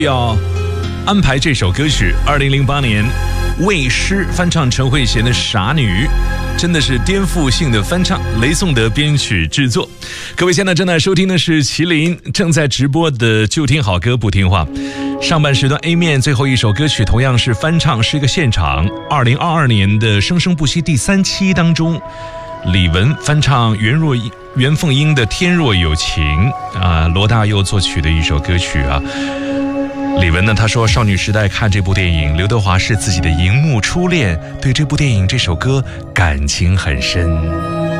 要安排这首歌曲，2008年魏诗翻唱陈慧娴的《傻女》，真的是颠覆性的翻唱，雷颂德编曲制作。各位现在正在收听的是麒麟正在直播的就听好歌不听话。上半时段 A 面最后一首歌曲同样是翻唱，是一个现场。2022年的生生不息第3期当中，李玟翻唱袁凤英的《天若有情》罗大佑作曲的一首歌曲啊。李玟呢，他说少女时代看这部电影，刘德华是自己的荧幕初恋，对这部电影这首歌感情很深。